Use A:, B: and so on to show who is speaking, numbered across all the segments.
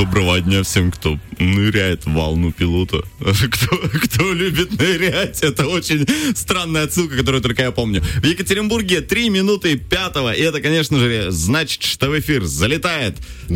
A: Доброго дня всем, кто ныряет в волну пилота. Кто любит нырять, это очень странная отсылка, которую только я помню. В Екатеринбурге 3 минуты 5. И это, конечно же, значит, что в эфир залетает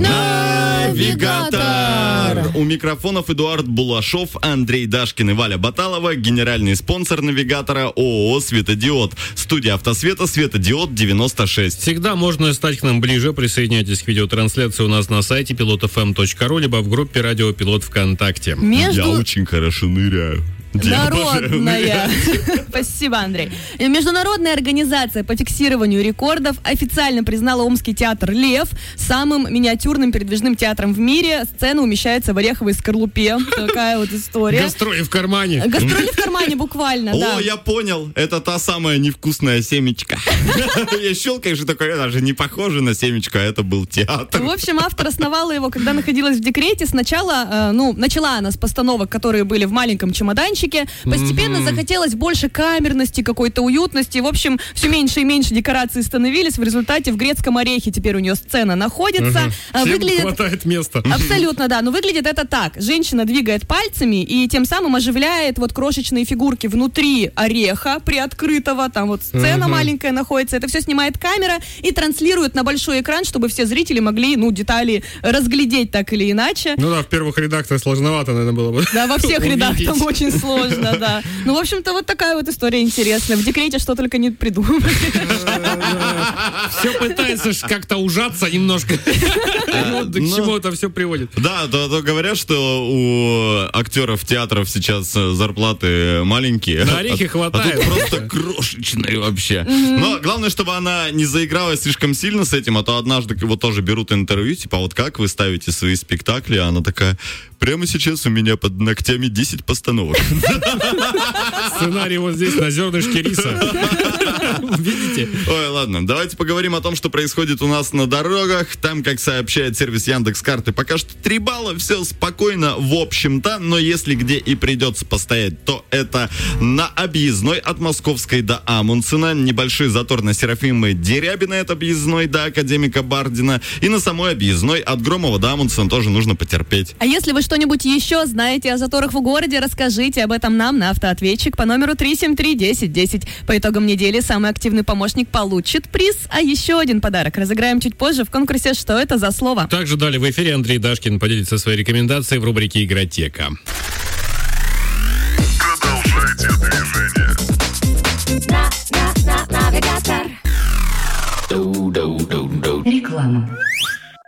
A: Навигатор. У микрофонов Эдуард Булашов, Андрей Дашкин и Валя Баталова. Генеральный спонсор Навигатора ООО «Светодиод». Студия «Автосвета», «Светодиод» 96.
B: Всегда можно стать к нам ближе. Присоединяйтесь к видеотрансляции у нас на сайте pilotfm.ru, либо в группе «Радио Пилот» ВКонтакте.
A: Я очень хорошо ныряю.
C: Народная. Спасибо, Андрей. Международная организация по фиксированию рекордов официально признала Омский театр «Лев» самым миниатюрным передвижным театром в мире. Сцена умещается в ореховой скорлупе. Такая вот история.
B: Гастроли в кармане.
C: Гастроли в кармане, буквально, да.
A: О, я понял. Это та самая невкусная семечка. Я щелкаешь, и такой, даже не похоже на семечко, а это был театр.
C: В общем, автор основала его, когда находилась в декрете. Сначала, начала она с постановок, которые были в маленьком чемоданчике. Постепенно захотелось больше камерности, какой-то уютности. В общем, все меньше и меньше декораций становились. В результате в Грецком орехе теперь у нее сцена находится.
B: Всем хватает места.
C: Абсолютно, да. Но выглядит это так. Женщина двигает пальцами и тем самым оживляет вот крошечные фигурки внутри ореха приоткрытого. Там вот сцена маленькая находится. Это все снимает камера и транслирует на большой экран, чтобы все зрители могли, детали разглядеть так или иначе.
B: Ну да, в первых редакторах сложновато, наверное, было бы.
C: Да, во всех редакторах очень сложно, да. Ну, в общем-то, вот такая вот история интересная. В декрете что только не придумали.
B: Все пытается как-то ужаться немножко. К чему это все приводит?
A: Да, то говорят, что у актеров театров сейчас зарплаты маленькие.
B: На орехи хватает.
A: А тут просто крошечные вообще. Но главное, чтобы она не заигралась слишком сильно с этим, а то однажды вот тоже берут интервью, типа, вот как вы ставите свои спектакли, а она такая: прямо сейчас у меня под ногтями 10 постановок.
B: Сценарий вот здесь на зернышке риса. Видите?
A: Ой, ладно, давайте поговорим о том, что происходит у нас на дорогах. Там, как сообщает сервис Яндекс.Карты, пока что 3 балла, все спокойно, в общем-то. Но если где и придется постоять, то это на объездной от Московской до Амундсена. Небольшой затор на Серафимы Дерябиной от объездной до Академика Бардина. И на самой объездной от Громова до Амундсена тоже нужно потерпеть.
C: А если вы что-нибудь еще знаете о заторах в городе, расскажите об этом нам на автоответчик по номеру 373-1010. По итогам недели самый активный помощник получит приз, а еще один подарок разыграем чуть позже в конкурсе «Что это за слово?».
B: Также далее в эфире Андрей Дашкин поделится своей рекомендацией в рубрике «Игротека».
D: Продолжайте движение.
E: Навигатор. Реклама.